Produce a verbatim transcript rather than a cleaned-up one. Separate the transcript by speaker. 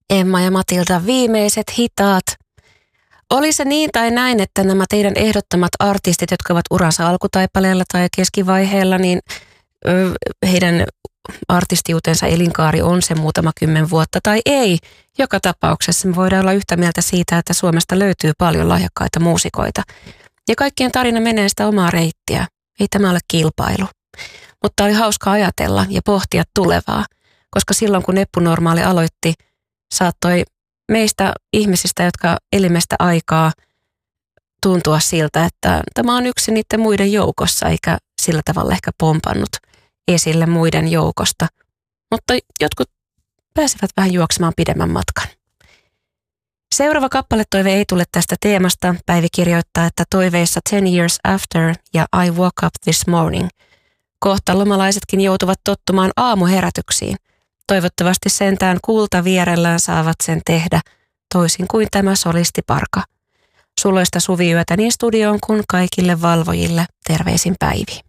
Speaker 1: Emma ja Matilda, viimeiset hitaat. Oli se niin tai näin, että nämä teidän ehdottomat artistit, jotka ovat uransa alkutaipaleella tai keskivaiheella, niin ö, heidän artistiutensa elinkaari on se muutama kymmen vuotta tai ei. Joka tapauksessa me voidaan olla yhtä mieltä siitä, että Suomesta löytyy paljon lahjakkaita muusikoita. Ja kaikkien tarina menee sitä omaa reittiä. Ei tämä ole kilpailu. Mutta oli hauska ajatella ja pohtia tulevaa, koska silloin kun Eppu Normaali aloitti, saattoi meistä ihmisistä, jotka elimestä aikaa, tuntua siltä, että tämä on yksi niiden muiden joukossa, eikä sillä tavalla ehkä pompannut esille muiden joukosta. Mutta jotkut pääsivät vähän juoksemaan pidemmän matkan. Seuraava kappaletoive ei tule tästä teemasta. Päivi kirjoittaa, että toiveissa Ten Years After ja I Woke Up This Morning. Kohta lomalaisetkin joutuvat tottumaan aamuherätyksiin. Toivottavasti sentään kuulta vierellään saavat sen tehdä, toisin kuin tämä solistiparka. Suloista suviyötä niin studioon kuin kaikille valvojille. Terveisin Päivi.